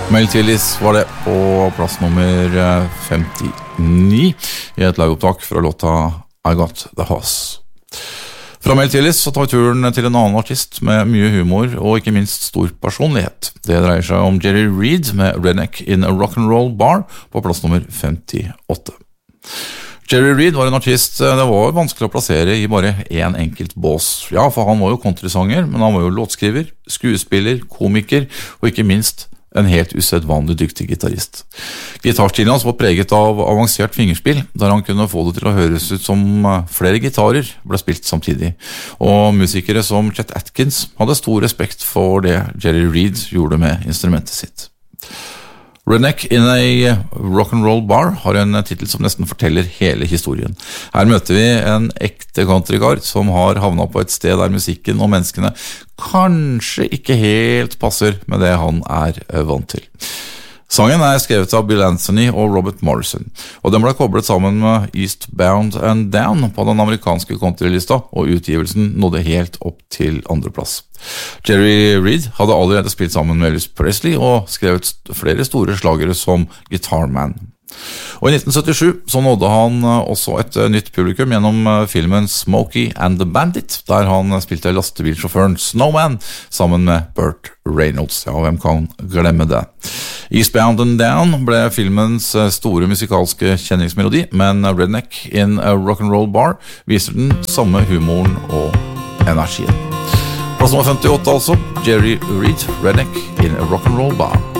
Mel Tillis var det på plass nummer 59 i et liveopptak fra låta I Got The Hoss. Fra Mel Tillis så tar vi turen til en annen artist med mye humor og ikke minst stor personlighet. Det dreier seg om Jerry Reed med Redneck in a Rock'n'Roll Bar på plass nummer 58. Jerry Reed var en artist det var vanskelig å plassere i bare en enkelt bås. Ja, for han var jo countrysanger, men han var jo låtskriver, skuespiller, komiker og ikke minst en helt usedvanlig dyktig gitarist. Gitarstilen hans var preget av avansert fingerspill, der han kunne få det til å høres ut som flere gitarer ble spilt samtidig. Og musikere som Chet Atkins hadde stor respekt for det Jerry Reed gjorde med instrumentet sitt. Redneck in a Rock'n'Roll Bar har en titel som nesten forteller hele historien. Her møter vi en ekte countrykar som har havnet på et sted der musikken og menneskene kanskje ikke helt passer med det han er vant til. Sangen er skrevet av Bill Anthony og Robert Morrison, og den ble koblet sammen med Eastbound and Down på den amerikanske countrylista, og utgivelsen nådde helt opp til andreplass. Jerry Reed hadde allerede spilt sammen med Elvis Presley og skrevet flere store slagere som Guitar Man. Og i 1977 så nådde han også et nytt publikum gjennom filmen Smokey and the Bandit, der han spilte lastebilsjåføren Snowman sammen med Burt Reynolds. Ja, hvem kan glemme det? Eastbound and Down ble filmens store musikalske kjenningsmelodi, men Redneck in a Rock'n'Roll Bar viser den samme humoren og energien. Plass nummer 58 altså, Jerry Reed, Redneck in a Rock'n'Roll Bar.